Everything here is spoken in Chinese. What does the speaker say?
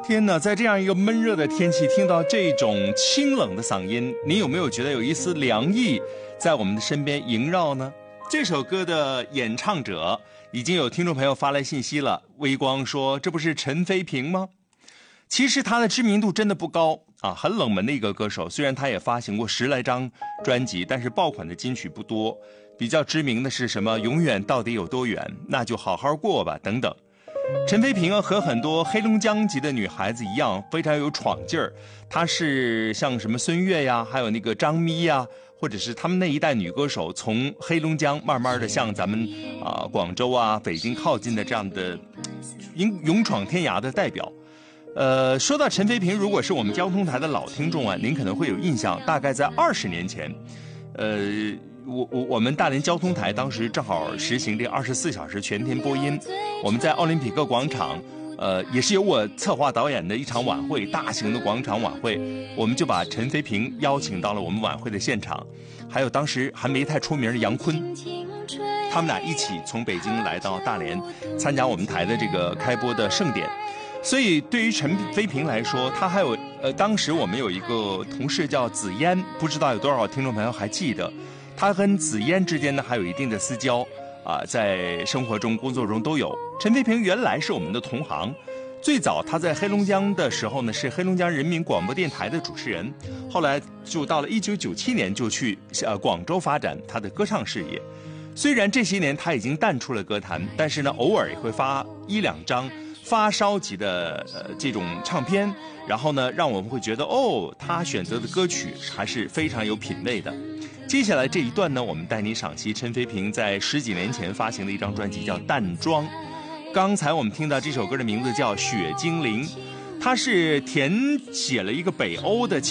天哪，在这样一个闷热的天气，听到这种清冷的嗓音，你有没有觉得有一丝凉意在我们的身边萦绕呢？这首歌的演唱者已经有听众朋友发来信息了，微光说这不是陈飞平吗？其实他的知名度真的不高啊，很冷门的一个歌手。虽然他也发行过10来张专辑，但是爆款的金曲不多。比较知名的是什么？永远到底有多远？那就好好过吧，等等。陈飞平和很多黑龙江籍的女孩子一样，非常有闯劲儿。她是像什么孙悦呀，还有那个张咪呀，或者是他们那一代女歌手，从黑龙江慢慢的向咱们广州啊、北京靠近的这样的勇闯天涯的代表。说到陈飞平，如果是我们交通台的老听众啊，您可能会有印象，大概在20年前，我们大连交通台当时正好实行这24小时全天播音，我们在奥林匹克广场，也是由我策划导演的一场晚会，大型的广场晚会，我们就把陈飞平邀请到了我们晚会的现场，还有当时还没太出名的杨坤，他们俩一起从北京来到大连参加我们台的这个开播的盛典。所以对于陈飞平来说，他还有当时我们有一个同事叫紫嫣，不知道有多少听众朋友还记得，他跟紫嫣之间呢还有一定的私交在生活中工作中都有。陈飞平原来是我们的同行，最早他在黑龙江的时候呢是黑龙江人民广播电台的主持人，后来就到了1997年就去广州发展他的歌唱事业。虽然这些年他已经淡出了歌坛，但是呢偶尔也会发1、2张发烧级的这种唱片，然后呢让我们会觉得他选择的歌曲还是非常有品味的。接下来这一段呢，我们带你赏析陈飞平在10几年前发行的一张专辑叫《淡妆》。刚才我们听到这首歌的名字叫《雪精灵》，它是填写了一个北欧的